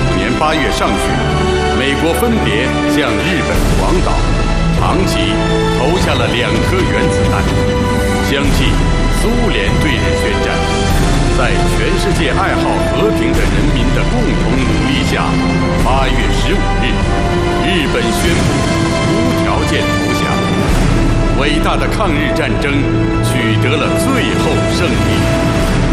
年8月上旬，美国分别向日本广岛、长崎投下了2颗原子弹，相继苏联对日宣战。在全世界爱好和平的人民的共同努力下，8月15日，日本宣布无条件投降。伟大的抗日战争取得了最后胜利。